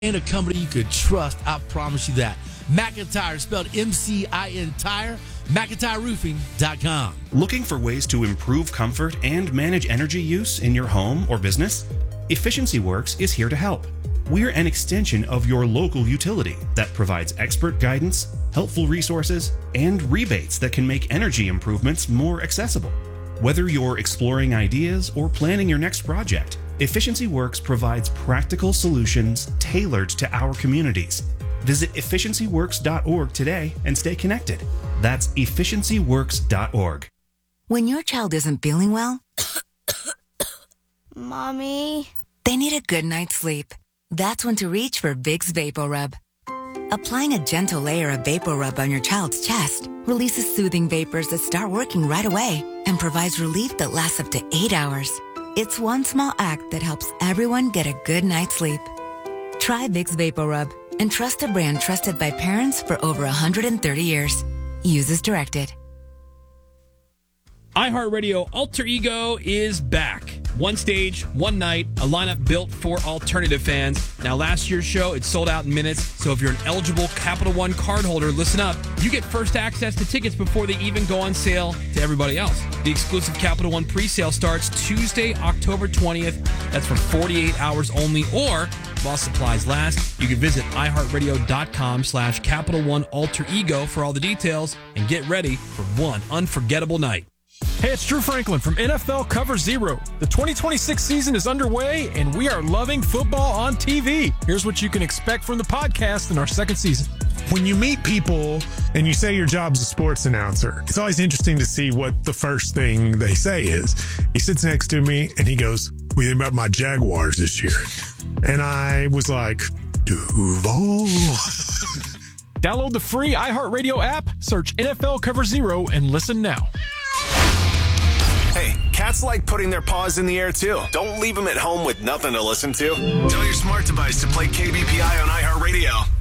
And a company you could trust, I promise you that. McIntyre, spelled M-C-I-N Tire, McIntyreRoofing.com. Looking for ways to improve comfort and manage energy use in your home or business? Efficiency Works is here to help. We're an extension of your local utility that provides expert guidance, helpful resources, and rebates that can make energy improvements more accessible. Whether you're exploring ideas or planning your next project, Efficiency Works provides practical solutions tailored to our communities. Visit efficiencyworks.org today and stay connected. That's efficiencyworks.org. When your child isn't feeling well, Mommy, they need a good night's sleep. That's when to reach for Vicks VapoRub. Applying a gentle layer of VapoRub on your child's chest releases soothing vapors that start working right away and provides relief that lasts up to 8 hours. It's one small act that helps everyone get a good night's sleep. Try Vicks VapoRub and trust a brand trusted by parents for over 130 years. Use as directed. iHeartRadio Alter Ego is back. One stage, one night, a lineup built for alternative fans. Now, last year's show, it sold out in minutes, so if you're an eligible Capital One cardholder, listen up. You get first access to tickets before they even go on sale to everybody else. The exclusive Capital One presale starts Tuesday, October 20th. That's for 48 hours only, or while supplies last. You can visit iHeartRadio.com/Capital One Alter Ego for all the details and get ready for one unforgettable night. Hey, it's Drew Franklin from NFL Cover Zero. The 2026 season is underway, and we are loving football on TV. Here's what you can expect from the podcast in our second season. When you meet people and you say your job's a sports announcer, it's always interesting to see what the first thing they say is. He sits next to me, and he goes, "What do you think about my Jaguars this year?" And I was like, Duval. Download the free iHeartRadio app, search NFL Cover Zero, and listen now. Hey, cats like putting their paws in the air, too. Don't leave them at home with nothing to listen to. Tell your smart device to play KBPI on iHeartRadio.